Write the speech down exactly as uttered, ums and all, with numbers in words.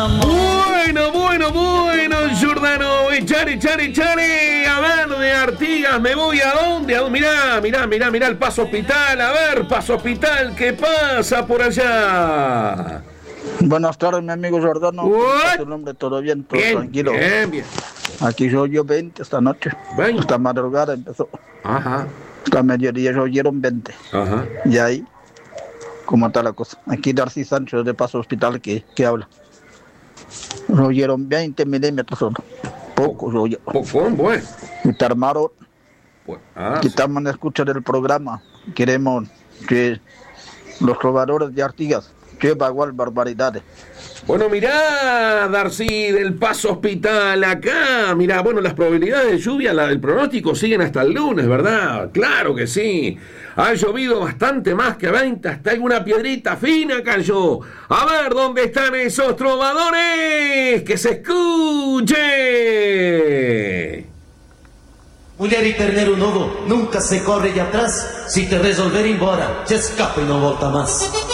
Bueno, bueno, bueno, Giordano, echare, echare, echare. A ver, de Artigas, me voy a dónde, a dónde. Mirá, mirá, mirá, mirá el Paso Hospital. A ver, Paso Hospital, ¿qué pasa por allá? Buenas tardes, mi amigo Giordano. ¿Tu nombre? ¿Todo bien? ¿Todo bien, tranquilo? Bien, bien. Aquí llovió veinte esta noche. veinte. Esta madrugada empezó. Ajá. Esta mediodía llovieron veinte. Ajá. Y ahí, ¿cómo está la cosa? Aquí Darcy Sánchez de Paso Hospital que, que habla. Llovieron veinte milímetros solo. Poco llovió. Poco, bueno. Y te armaron. Bueno, ah, que sí. estamos escuchando el programa. Queremos que los robadores de Artigas llevan igual barbaridades. Bueno, mirá, Darcy, del Paso Hospital, acá, mirá, bueno, las probabilidades de lluvia, la, el pronóstico siguen hasta el lunes, ¿verdad? Claro que sí. Ha llovido bastante más que veinte, hasta alguna piedrita fina cayó. A ver, ¿dónde están esos trovadores? ¡Que se escuche! Mulher e terneiro novo nunca se corre de atrás. Se te resolver ir embora, te escapa e não volta mais.